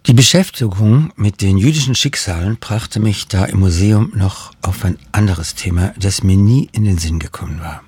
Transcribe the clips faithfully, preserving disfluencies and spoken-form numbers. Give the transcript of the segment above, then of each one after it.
Die Beschäftigung mit den jüdischen Schicksalen brachte mich da im Museum noch auf ein anderes Thema, das mir nie in den Sinn gekommen war.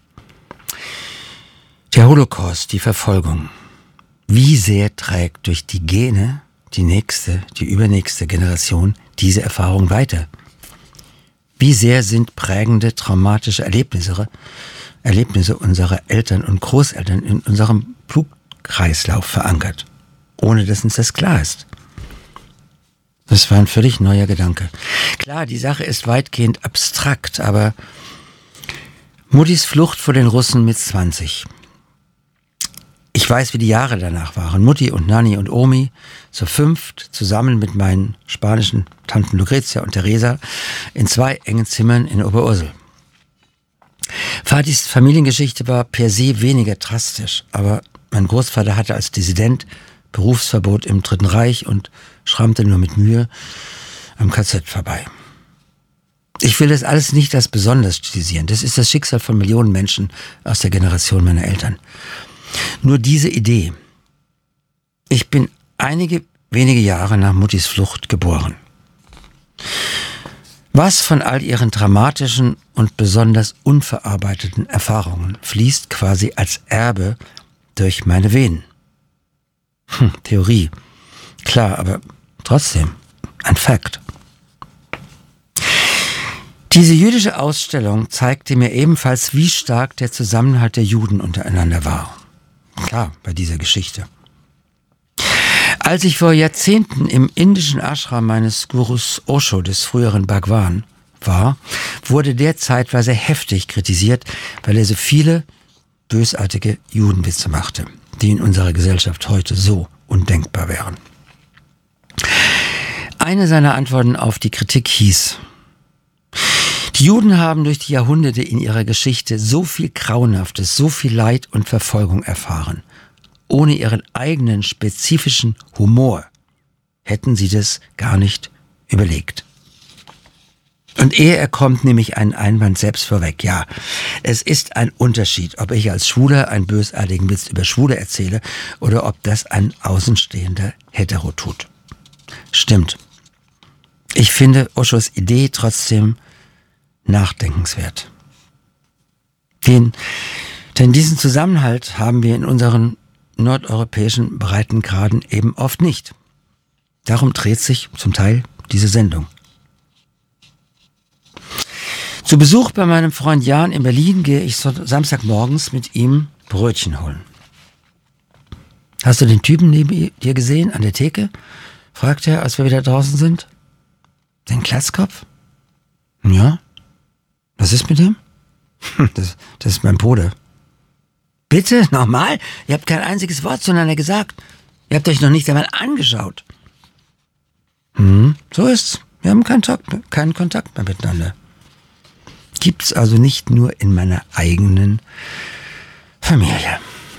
Der Holocaust, die Verfolgung. Wie sehr trägt durch die Gene die nächste, die übernächste Generation diese Erfahrung weiter? Wie sehr sind prägende, traumatische Erlebnisse, Erlebnisse unserer Eltern und Großeltern in unserem Blutkreislauf verankert, ohne dass uns das klar ist? Das war ein völlig neuer Gedanke. Klar, die Sache ist weitgehend abstrakt, aber Muttis Flucht vor den Russen mit zwanzig. Ich weiß, wie die Jahre danach waren. Mutti und Nanni und Omi, zu fünft, zusammen mit meinen spanischen Tanten Lucretia und Teresa, in zwei engen Zimmern in Oberursel. Vatis Familiengeschichte war per se weniger drastisch, aber mein Großvater hatte als Dissident Berufsverbot im Dritten Reich und schrammte nur mit Mühe am K Z vorbei. Ich will das alles nicht als besonders stilisieren. Das ist das Schicksal von Millionen Menschen aus der Generation meiner Eltern. Nur diese Idee. Ich bin einige wenige Jahre nach Muttis Flucht geboren. Was von all ihren dramatischen und besonders unverarbeiteten Erfahrungen fließt quasi als Erbe durch meine Venen? Hm, Theorie. Klar, aber trotzdem ein Fakt. Diese jüdische Ausstellung zeigte mir ebenfalls, wie stark der Zusammenhalt der Juden untereinander war. Klar, bei dieser Geschichte. Als ich vor Jahrzehnten im indischen Ashram meines Gurus Osho, des früheren Bhagwan, war, wurde der zeitweise heftig kritisiert, weil er so viele bösartige Judenwitze machte, die in unserer Gesellschaft heute so undenkbar wären. Eine seiner Antworten auf die Kritik hieß: Die Juden haben durch die Jahrhunderte in ihrer Geschichte so viel Grauenhaftes, so viel Leid und Verfolgung erfahren. Ohne ihren eigenen spezifischen Humor hätten sie das gar nicht überlegt. Und ehe er kommt, nehme ich einen Einwand selbst vorweg. Ja, es ist ein Unterschied, ob ich als Schwuler einen bösartigen Witz über Schwule erzähle oder ob das ein außenstehender Hetero tut. Stimmt. Ich finde Oshos Idee trotzdem nachdenkenswert. Den, denn diesen Zusammenhalt haben wir in unseren nordeuropäischen Breitengraden eben oft nicht. Darum dreht sich zum Teil diese Sendung. Zu Besuch bei meinem Freund Jan in Berlin gehe ich Samstagmorgens mit ihm Brötchen holen. Hast du den Typen neben dir gesehen an der Theke? Fragt er, als wir wieder draußen sind. Den Glatzkopf? Ja. Was ist mit dem? Das, das ist mein Bruder. Bitte? Nochmal? Ihr habt kein einziges Wort zueinander gesagt. Ihr habt euch noch nicht einmal angeschaut. Hm, so ist's. Wir haben keinen Kontakt, keinen Kontakt mehr miteinander. Gibt's also nicht nur in meiner eigenen Familie.